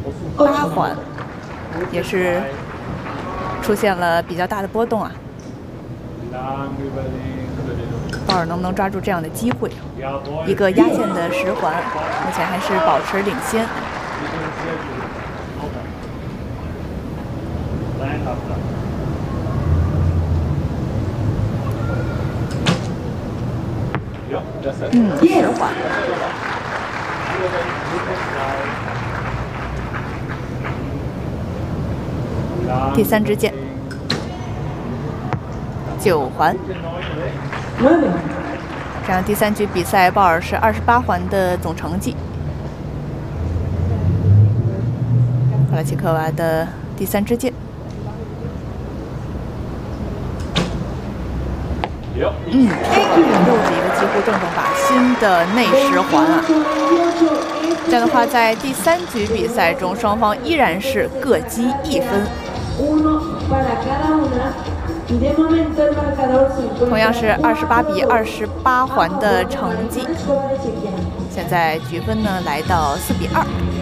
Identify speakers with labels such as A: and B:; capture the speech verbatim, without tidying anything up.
A: 八环，也是出现了比较大的波动啊。鲍尔能不能抓住这样的机会？一个压线的十环，目前还是保持领先。 嗯，十环。第三支箭，九环。这样第三局比赛，鲍尔是二十八环的总成绩。帕拉奇科娃的第三支箭。 嗯，又是一个几乎正中靶心的内十环啊！这样的话，在第三局比赛中，双方依然是各积一分。同样是二十八比二十八环的成绩，现在局分呢来到四比二。